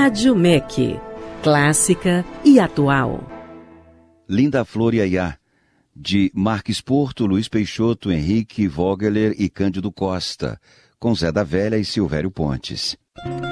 Rádio MEC. Clássica e atual. Linda Flor Iaiá, de Marques Porto, Luiz Peixoto, Henrique Vogeler e Cândido Costa, com Zé da Velha e Silvério Pontes.